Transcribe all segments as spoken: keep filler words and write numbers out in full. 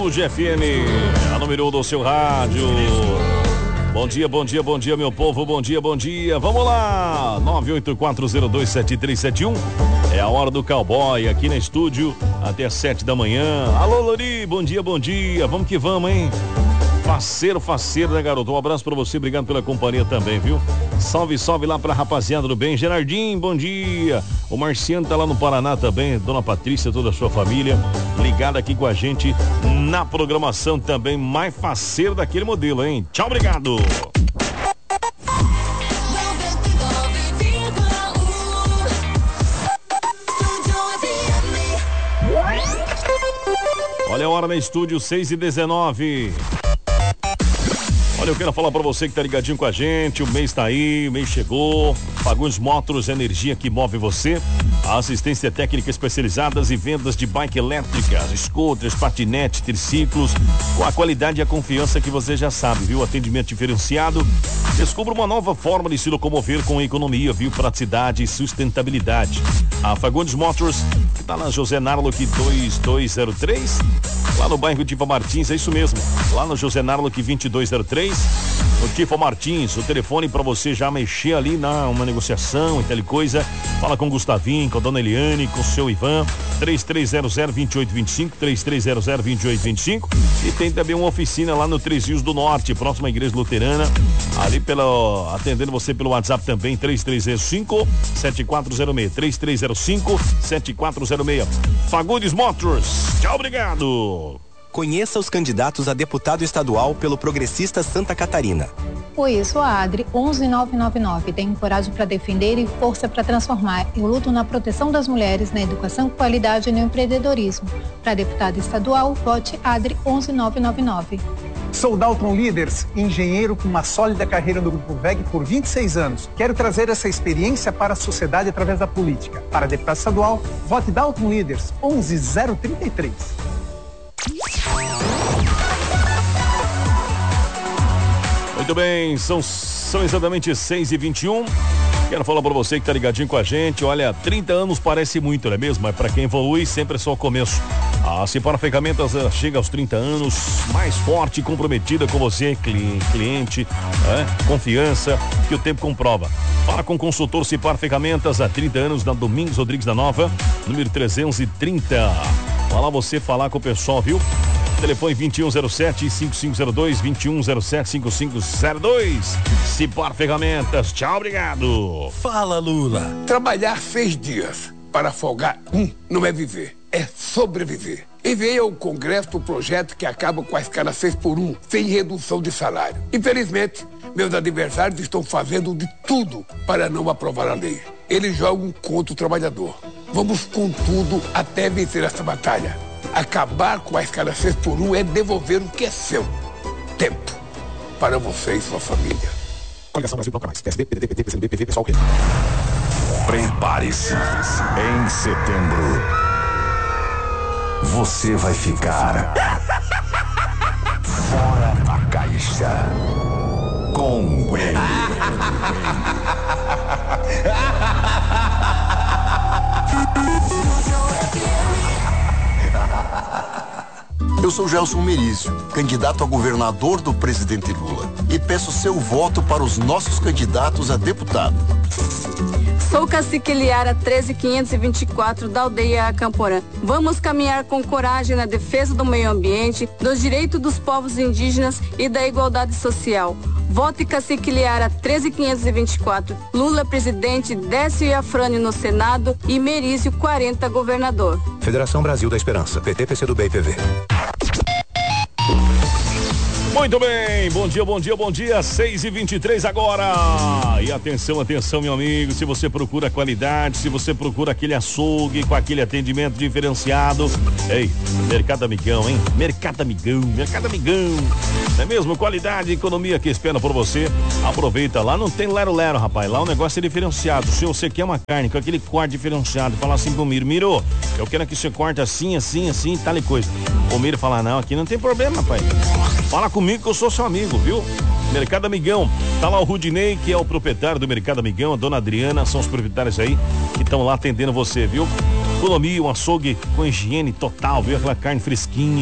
Estúdio F M, a número um do seu rádio. Bom dia, bom dia, bom dia, meu povo, bom dia, bom dia. Vamos lá, nove oito quatro zero dois sete três sete um. É a hora do cowboy aqui no estúdio até sete da manhã. Alô, Lori, bom dia, bom dia. Vamos que vamos, hein? Faceiro, faceiro, né, garoto? Um abraço pra você, obrigado pela companhia também, viu? Salve, salve lá pra rapaziada do bem. Gerardinho, bom dia. O Marciano tá lá no Paraná também, Dona Patrícia, toda a sua família, ligada aqui com a gente na programação também, mais faceiro daquele modelo, hein? Tchau, obrigado. Olha a hora no estúdio, seis e dezenove. Olha, eu quero falar pra você que tá ligadinho com a gente, o mês tá aí, o mês chegou, Fagundes Motors, energia que move você, a assistência técnica especializadas e vendas de bike elétricas, scooters, patinetes, triciclos, com a qualidade e a confiança que você já sabe, viu? Atendimento diferenciado, descubra uma nova forma de se locomover com economia, viu? Praticidade e sustentabilidade. A Fagundes Motors, que tá na José Narlock dois dois zero três, lá no bairro Tifa Martins, é isso mesmo, lá no José Narlock vinte e dois zero três, no Tifa Martins, o telefone para você já mexer ali na uma negociação e tal coisa. Fala com o Gustavinho, com a dona Eliane, com o seu Ivan, três três zero zero dois oito dois cinco, três três zero zero dois oito dois cinco. E tem também uma oficina lá no Três Rios do Norte, próxima à Igreja Luterana, ali pela, atendendo você pelo WhatsApp também, três três zero cinco, sete quatro zero seis, três três zero cinco, sete quatro zero seis. Fagundes Motors, tchau, obrigado. Conheça os candidatos a deputado estadual pelo Progressista Santa Catarina. Oi, eu sou a Adri, onze nove nove nove. Tenho coragem para defender e força para transformar. Eu luto na proteção das mulheres, na educação, qualidade e no empreendedorismo. Para deputado estadual, vote Adri, onze nove nove nove. Sou Dalton Leaders, engenheiro com uma sólida carreira no Grupo V E G por vinte e seis anos. Quero trazer essa experiência para a sociedade através da política. Para deputado estadual, vote Dalton Leaders, onze zero trinta e três. Muito bem, são, são exatamente seis e vinte e um. Quero falar pra você que tá ligadinho com a gente. Olha, trinta anos parece muito, não é mesmo? Mas pra quem evolui, sempre é só o começo. A Cipar Ferramentas chega aos trinta anos, mais forte e comprometida com você, cliente, é, confiança, que o tempo comprova. Fala com o consultor Cipar Ferramentas há trinta anos, na Domingos Rodrigues da Nova, número trezentos e trinta. Vai lá você falar com o pessoal, viu? Telefone vinte e um zero sete, cinco cinco zero dois, vinte e um zero sete, cinco cinco zero dois. Cipar Ferramentas, tchau, obrigado. Fala, Lula. Trabalhar seis dias para folgar um não é viver, é sobreviver. Enviei ao Congresso o projeto que acaba com a escala seis por um, sem redução de salário. Infelizmente, meus adversários estão fazendo de tudo para não aprovar a lei. Eles jogam contra o trabalhador. Vamos com tudo até vencer essa batalha. Acabar com a escala seis por um é devolver o que é seu. Tempo. Para você e sua família. Coligação Brasil Proclamais. P S D, P D T, P T, P C do B, P V, Pessoal, P. Prepare-se. Em setembro, você vai ficar fora da caixa com ele. Eu sou Gelson Merizio, candidato a governador do presidente Lula, e peço seu voto para os nossos candidatos a deputado. Sou Cacique Liara treze quinhentos e vinte e quatro da aldeia Acamporã. Vamos caminhar com coragem na defesa do meio ambiente, dos direitos dos povos indígenas e da igualdade social. Vote Cacique Liara treze quinhentos e vinte e quatro. Lula presidente, Décio Iafrani no Senado e Merizio quarenta governador. Federação Brasil da Esperança, P T, P C do B e P V. Muito bem, bom dia, bom dia, bom dia, seis e vinte e três agora. E atenção, atenção, meu amigo, se você procura qualidade, se você procura aquele açougue com aquele atendimento diferenciado, ei, Mercado Amigão, hein? Mercado Amigão, Mercado Amigão, não é mesmo? Qualidade e economia que espera por você. Aproveita, lá não tem lero-lero, rapaz, lá o negócio é diferenciado. Se você quer uma carne com aquele corte diferenciado, fala assim pro Miro, Miro, eu quero que você corte assim, assim, assim, tal e coisa. O Miro fala, não, aqui não tem problema, rapaz. Fala comigo que eu sou seu amigo, viu? Mercado Amigão, tá lá o Rudinei, que é o proprietário do Mercado Amigão, a dona Adriana, são os proprietários aí que estão lá atendendo você, viu? Economia, um açougue com higiene total, viu? Aquela carne fresquinha,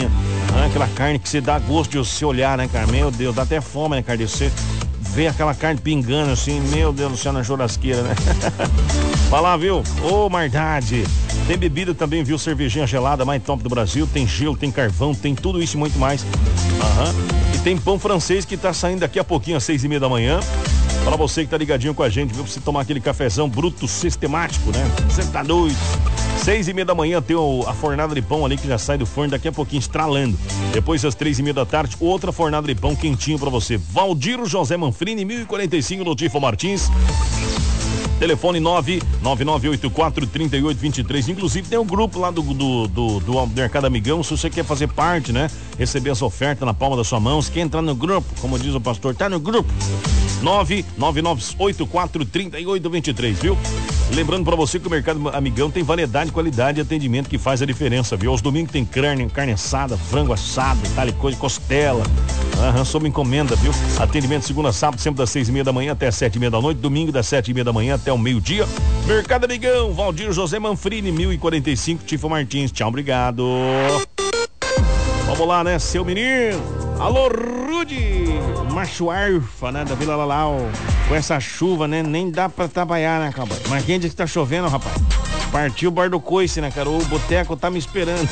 Ah, aquela carne que você dá gosto de você olhar, né, cara? Meu Deus, dá até fome, né, cara? De você ver aquela carne pingando assim, meu Deus do céu, na churrasqueira, né? Vai lá, viu? Ô, Mardade. Tem bebida também, viu? Cervejinha gelada, mais top do Brasil. Tem gelo, tem carvão, tem tudo isso e muito mais. Aham. E tem pão francês que tá saindo daqui a pouquinho, às seis e meia da manhã. Para você que tá ligadinho com a gente, viu? Pra você tomar aquele cafezão bruto, sistemático, né? Você tá doido. Seis e meia da manhã tem o, a fornada de pão ali que já sai do forno daqui a pouquinho, estralando. Depois, às três e meia da tarde, outra fornada de pão quentinho pra você. Valdiro José Manfrini, mil e quarenta e cinco, no Tifo Martins. Telefone nove nove nove oito quatro, três oito dois três. Inclusive tem um grupo lá do, do, do, do Mercado Amigão. Se você quer fazer parte, né? Receber essa oferta na palma da sua mão. Se quer entrar no grupo, como diz o pastor, tá no grupo. nove nove nove oito quatro, três oito dois três, viu? Lembrando pra você que o Mercado Amigão tem variedade, qualidade e atendimento que faz a diferença, viu? Aos domingos tem carne, carne assada, frango assado, tal e coisa, costela. Aham, sob encomenda, viu? Atendimento segunda a sábado, sempre das seis e meia da manhã até as sete e meia da noite. Domingo das sete e meia da manhã até o meio-dia. Mercado Amigão, Valdir José Manfrini, mil e quarenta e cinco, Tifo Martins. Tchau, obrigado. Vamos lá, né, seu menino? Alô, Rude, macho arfa, né, da Vila Lalau. Com essa chuva, né, nem dá pra trabalhar, né, cabra? Mas quem disse que tá chovendo, rapaz? Partiu o bar do coice, né, cara? O boteco tá me esperando.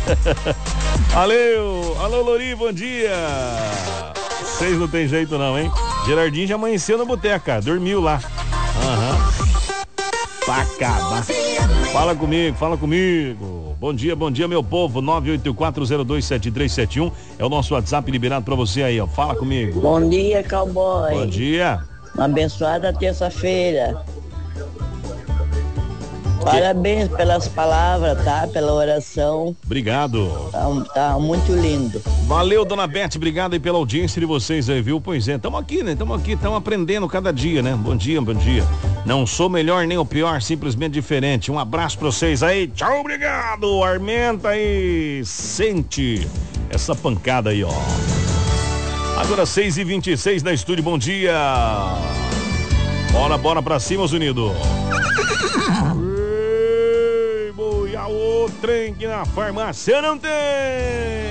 Valeu! Alô, Lori, bom dia! Vocês não tem jeito não, hein? Gerardinho já amanheceu no boteco, cara. Dormiu lá. Aham. Uhum. Pacaba. Fala comigo, fala comigo. Bom dia, bom dia, meu povo. nove oito quatro zero dois sete três sete um é o nosso WhatsApp liberado pra você aí, ó. Fala comigo. Bom dia, cowboy. Bom dia. Uma abençoada terça-feira. Parabéns pelas palavras, tá? Pela oração. Obrigado. Tá, tá muito lindo. Valeu, dona Beth, obrigado aí pela audiência de vocês aí, viu? Pois é, estamos aqui, né? Estamos aqui, estamos aprendendo cada dia, né? Bom dia, bom dia. Não sou melhor nem o pior, simplesmente diferente. Um abraço pra vocês aí. Tchau, obrigado. Armenta aí. Sente essa pancada aí, ó. Agora seis e vinte e seis na estúdio, bom dia. Bora, bora pra cima, os unidos. O trem que na farmácia não tem.